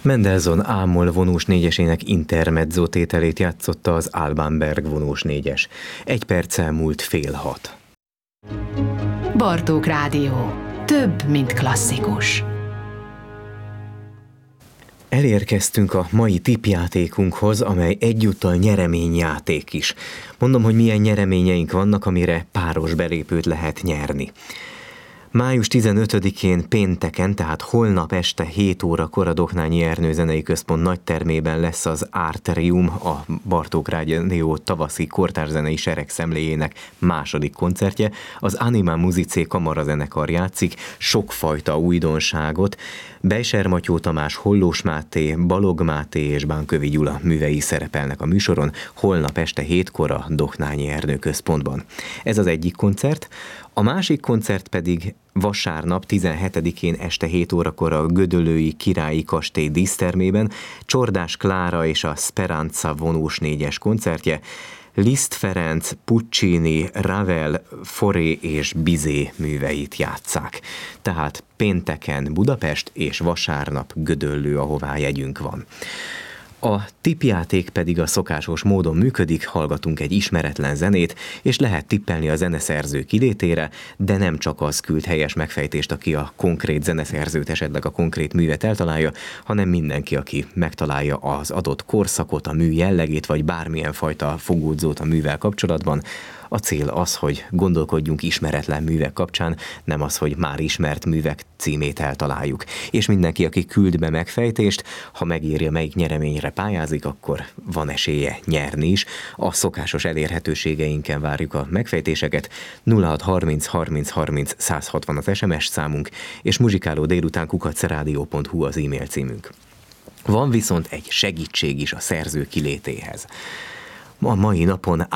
Mendelssohn A-moll vonós négyesének intermezzo tételét játszotta az Alban Berg vonós négyes. 1 perccel múlt 5:30. Bartók Rádió. Több, mint klasszikus. Elérkeztünk a mai tippjátékunkhoz, amely egyúttal nyereményjáték is. Mondom, hogy milyen nyereményeink vannak, amire páros belépőt lehet nyerni. Május 15-én pénteken, tehát holnap este 7 órakor a Doknányi Ernő Zenei Központ nagytermében lesz az Arterium, a Bartók Rádió tavaszi kortárszenei seregszemléjének második koncertje. Az Anima Musicé kamarazenekar játszik sokfajta újdonságot. Bejser Matyó Tamás, Hollós Máté, Balog Máté és Bánkövi Gyula művei szerepelnek a műsoron holnap este 7-kor a Doknányi Ernő Központban. Ez az egyik koncert. A másik koncert pedig vasárnap 17-én este 7 órakor a Gödöllői Királyi Kastély dísztermében Csordás Klára és a Speranza vonós négyes koncertje. Liszt Ferenc, Puccini, Ravel, Fauré és Bizet műveit játsszák. Tehát pénteken Budapest és vasárnap Gödöllő, ahová jegyünk van. A tippjáték pedig a szokásos módon működik, hallgatunk egy ismeretlen zenét, és lehet tippelni a zeneszerző kilétére, de nem csak az küld helyes megfejtést, aki a konkrét zeneszerzőt, esetleg a konkrét művet eltalálja, hanem mindenki, aki megtalálja az adott korszakot, a mű jellegét, vagy bármilyen fajta fogódzót a művel kapcsolatban. A cél az, hogy gondolkodjunk ismeretlen művek kapcsán, nem az, hogy már ismert művek címét eltaláljuk. És mindenki, aki küld be megfejtést, ha megírja, melyik nyereményre pályázik, akkor van esélye nyerni is. A szokásos elérhetőségeinken várjuk a megfejtéseket. 0630 30 30 160 az SMS számunk, és muzsikálódélután@radio.hu az e-mail címünk. Van viszont egy segítség is a szerző kilétéhez. A mai napon